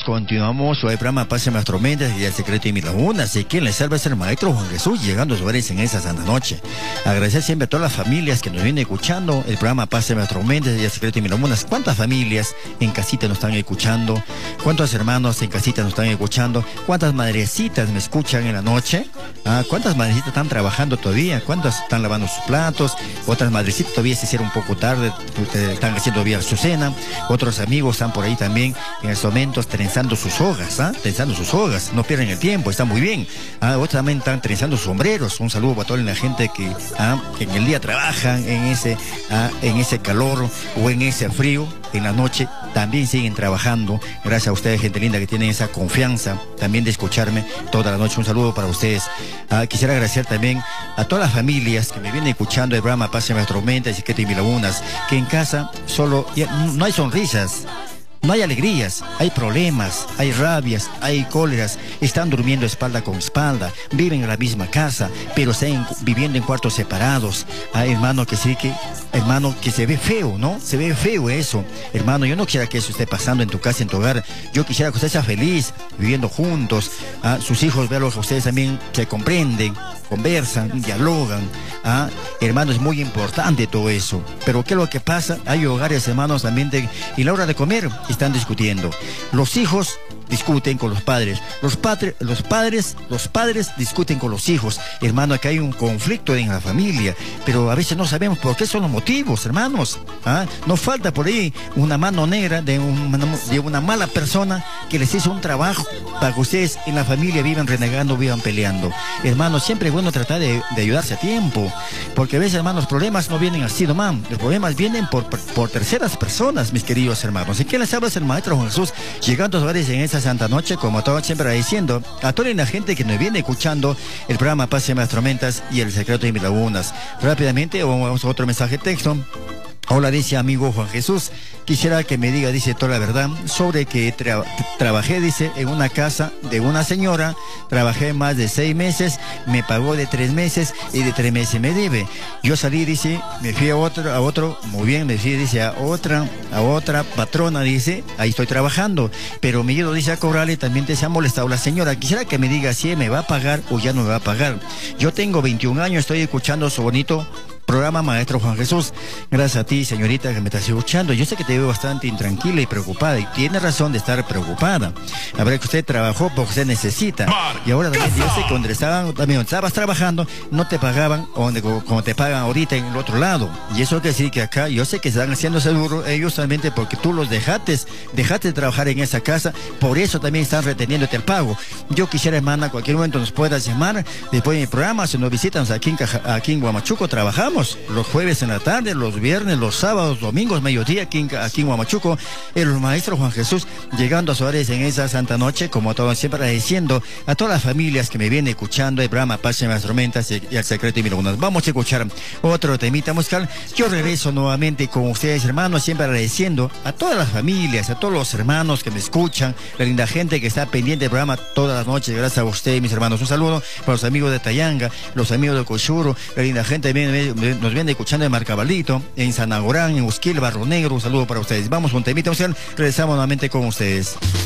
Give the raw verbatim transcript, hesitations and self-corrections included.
continuamos hoy el programa Pase Más Tormentas y el secreto de mi laguna. Así que les salva es el maestro Juan Jesús, llegando a sus hogares en esa santa noche. Agradecer siempre a todas las familias que nos vienen escuchando el programa Pase Más Tormentas y el secreto de mi laguna. ¿Cuántas familias en casita nos están escuchando? ¿Cuántos hermanos en casita nos están escuchando? ¿Cuántas madrecitas me escuchan en la noche? ¿Ah? ¿Cuántas madrecitas están trabajando todavía? ¿Cuántas están lavando sus platos? Otras madrecitas todavía se hicieron un poco tarde, están haciendo todavía su cena. Otros amigos están por ahí también en estos momentos trenzando sus hojas, ¿ah? Trenzando sus hojas, no pierden el tiempo, está muy bien. ¿Ah? Otros también están trenzando sus sombreros. Un saludo para toda la gente que, ¿ah? que en el día trabajan en ese, ¿ah? en ese calor o en ese frío. En la noche también siguen trabajando. Gracias a ustedes, gente linda, que tienen esa confianza también de escucharme toda la noche. Un saludo para ustedes. Ah, quisiera agradecer también a todas las familias que me vienen escuchando el programa Pase Más Tormentas y Secreto y Mil Lagunas, que en casa solo ya, no hay sonrisas. No hay alegrías, hay problemas, hay rabias, hay cóleras, están durmiendo espalda con espalda, viven en la misma casa, pero están viviendo en cuartos separados. Hay hermano que sí que, hermano que se ve feo, ¿no? Se ve feo eso. Hermano, yo no quisiera que eso esté pasando en tu casa, en tu hogar. Yo quisiera que usted sea feliz, viviendo juntos. ¿Ah? Sus hijos, vean que ustedes también se comprenden, conversan, dialogan. ¿Ah? Hermano, es muy importante todo eso. Pero ¿qué es lo que pasa? Hay hogares, hermanos, también de, y la hora de comer están discutiendo. Los hijos discuten con los padres. Los, padre, los padres, los padres discuten con los hijos. Hermano, acá hay un conflicto en la familia, pero a veces no sabemos por qué son los motivos, hermanos. ¿Ah? No falta por ahí una mano negra de, un, de una mala persona que les hizo un trabajo para que ustedes en la familia vivan renegando, vivan peleando. Hermanos, siempre es bueno tratar de, de ayudarse a tiempo, porque a veces, hermanos, los problemas no vienen así nomás. Los problemas vienen por, por, por terceras personas, mis queridos hermanos. ¿Y qué les habla el maestro Juan Jesús? Llegando a los hogares en esa santa noche, como todo siempre diciendo, a toda la gente que nos viene escuchando el programa Pase Más Tormentas y el secreto de mis lagunas. Rápidamente, vamos a otro mensaje de texto. Hola, dice amigo Juan Jesús, quisiera que me diga, dice, toda la verdad, sobre que tra trabajé, dice, en una casa de una señora, trabajé más de seis meses, me pagó de tres meses y de tres meses me debe. Yo salí, dice, me fui a otro, a otro, muy bien, me fui, dice, a otra, a otra patrona, dice, ahí estoy trabajando, pero me llevo, dice, a cobrarle, también te se ha molestado la señora. Quisiera que me diga si me va a pagar o ya no me va a pagar. Yo tengo veintiún años, estoy escuchando su bonito programa, maestro Juan Jesús. Gracias a ti, señorita, que me estás escuchando. Yo sé que te veo bastante intranquila y preocupada, y tiene razón de estar preocupada. A ver, que usted trabajó porque usted necesita. Y ahora también, yo sé que donde estaban, también donde estabas trabajando, no te pagaban donde, como te pagan ahorita en el otro lado. Y eso quiere decir que acá, yo sé que están haciendo seguro ellos solamente porque tú los dejaste, dejaste de trabajar en esa casa, por eso también están reteniéndote el pago. Yo quisiera, hermana, cualquier momento nos puedas llamar, después de mi programa, si nos visitan aquí en, Caja, aquí en Huamachuco, trabajamos los jueves en la tarde, los viernes, los sábados, domingos, mediodía, aquí en, aquí en Huamachuco. El maestro Juan Jesús llegando a sus hogares en esa santa noche, como todos siempre diciendo a todas las familias que me vienen escuchando el programa Pase Más Tormentas y el secreto de mil lagunas. Vamos a escuchar otro temita musical. Yo regreso nuevamente con ustedes, hermanos, siempre agradeciendo a todas las familias, a todos los hermanos que me escuchan, la linda gente que está pendiente del programa todas las noches. Gracias a ustedes, mis hermanos. Un saludo para los amigos de Tayanga, los amigos de Cochuro, la linda gente también nos viene escuchando en Marcabaldito, en San Agorán, en Usquil, Barro Negro. Un saludo para ustedes. Vamos con temita musical, regresamos nuevamente con ustedes.